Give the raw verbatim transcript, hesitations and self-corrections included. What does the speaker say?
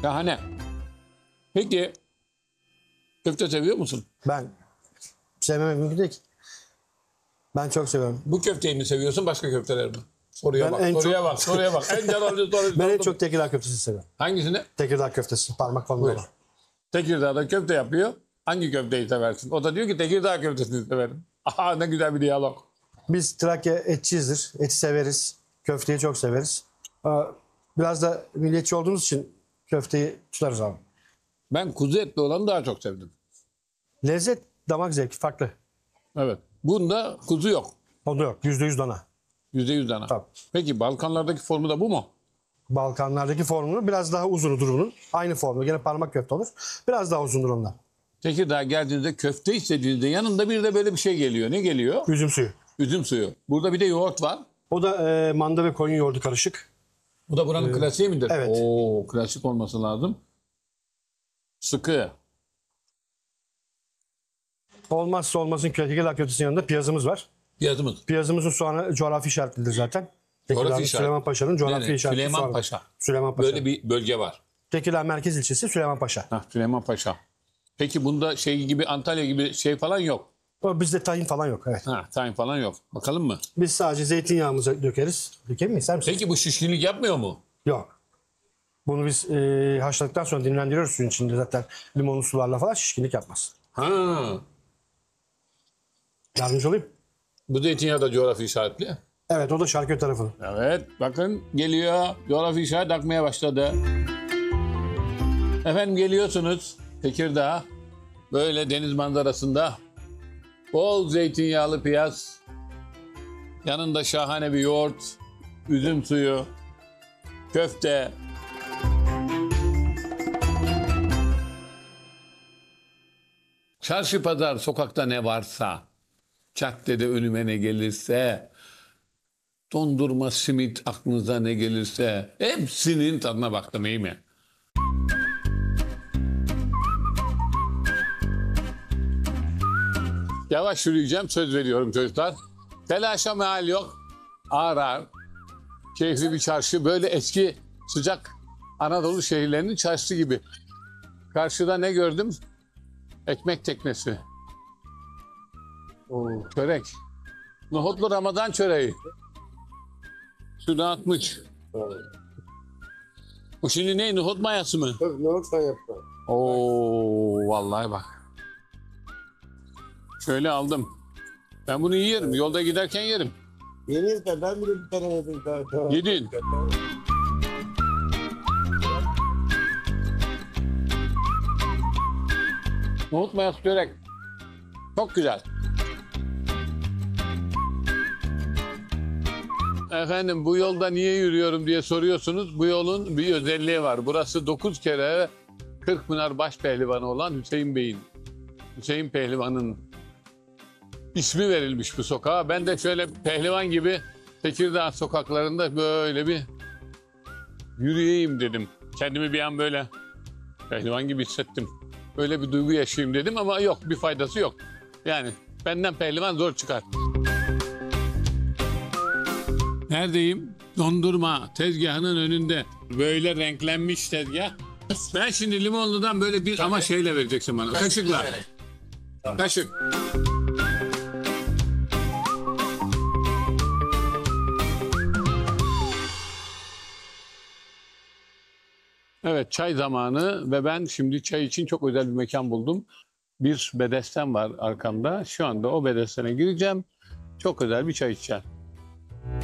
Şahane. Peki köfte seviyor musun? Ben sevmemek mümkün değil ki. Ben çok seviyorum. Bu köfteyi mi seviyorsun, başka köfteler mi? Soruya Ben bak, en soruya çok- bak, soruya bak. En canlı soruyu Ben en sordum. çok Tekirdağ köftesi seviyorum. Hangisini? Tekirdağ köftesi. Parmak falan Buyur. olan. Tekirdağ'da köfte yapıyor. Hangi köfteyi seversin? O da diyor ki Tekirdağ köftesini severim. Aha, ne güzel bir diyalog. Biz Trakya etçiyizdir. Eti severiz. Köfteyi çok severiz. Aa, Biraz da milliyetçi olduğumuz için köfteyi tutarız abi. Ben kuzu etli olanı daha çok sevdim. Lezzet, damak zevki farklı. Evet. Bunda kuzu yok. Onda yok. Yüzde yüz dana. Yüzde yüz dana. Tabii. Peki Balkanlardaki formu da bu mu? Balkanlardaki formunu biraz daha uzunudur bunun. Aynı formu. Gene parmak köfte olur. Biraz daha uzundur onlar. Tekirdağ geldiğinizde köfte istediğinizde yanında bir de böyle bir şey geliyor. Ne geliyor? Üzüm suyu. Üzüm suyu. Burada bir de yoğurt var. O da e, manda ve koyun yoğurdu karışık. Bu da buranın klasiği midir? evet. Oo, klasik olması lazım. Sıkı. Olmazsa olmazın Tekirdağ köftesinin yanında piyazımız var. Piyazımız. Piyazımızın soğanı coğrafi işaretlidir zaten. Tekirdağ'ın işaret. Süleyman Paşa'nın coğrafi Nerede? işaretli Süleyman soğanı. Paşa. Süleyman Paşa. Böyle bir bölge var. Tekirdağ merkez ilçesi Süleyman Paşa. Hah, Süleyman Paşa. Peki bunda şey gibi, Antalya gibi şey falan yok. O bizde tahin falan yok. Evet. Ha, tayin falan yok. Bakalım mı? Biz sadece zeytinyağımızı dökeriz. Döker mi ister misin? Peki bu şişkinlik yapmıyor mu? Yok. Bunu biz e, haşladıktan sonra dinlendiriyoruz suyun içinde zaten limonlu sularla falan şişkinlik yapmaz. Ha. Yardımcı olayım. Bu zeytinyağı da coğrafi işaretli. Evet, o da Şarköy tarafının. Evet, bakın geliyor. Coğrafi işaret akmaya başladı. Efendim geliyorsunuz Tekirdağ. Böyle deniz manzarasında. Bol zeytinyağlı piyaz. Yanında şahane bir yoğurt. Üzüm suyu. Köfte. Çarşı pazar sokakta ne varsa. Caddede önüme ne gelirse. Dondurma, simit aklınıza ne gelirse. Hepsinin tadına baktım, iyi mi? Yavaş yürüyeceğim, söz veriyorum çocuklar. Telaşa meal yok. Ağır ağır. Keyifli bir çarşı. Böyle eski sıcak Anadolu şehirlerinin çarşısı gibi. Karşıda ne gördüm? Ekmek teknesi. Oo, çörek. Nohutlu Ramazan çöreği. Şuradan atmış. Bu şimdi ne? Nohut mayası mı? Tabii nohut sen yapma. Oo, vallahi bak. Şöyle aldım. Ben bunu yerim. Yolda giderken yerim. Yeniyiz de ben bile bir tane yedim. Daha. Yedin. Nohut mayası çörek. Çok güzel. Efendim bu yolda niye yürüyorum diye soruyorsunuz. Bu yolun bir özelliği var. Burası dokuz kere Kırkpınar baş pehlivanı olan Hüseyin Bey'in, Hüseyin Pehlivan'ın ismi verilmiş bu sokağa. Ben de şöyle pehlivan gibi Tekirdağ sokaklarında böyle bir yürüyeyim dedim. Kendimi bir an böyle pehlivan gibi hissettim. Öyle bir duygu yaşayayım dedim ama yok, bir faydası yok. Yani benden pehlivan zor çıkar. Neredeyim? Dondurma tezgahının önünde. Böyle renklenmiş tezgah. Ben şimdi limonludan böyle bir ama şeyle vereceksin bana. Kaşıkla. Kaşık. Evet, çay zamanı ve ben şimdi çay için çok özel bir mekan buldum. Bir bedesten var arkamda. Şu anda o bedestene gireceğim. Çok özel bir çay içeceğim.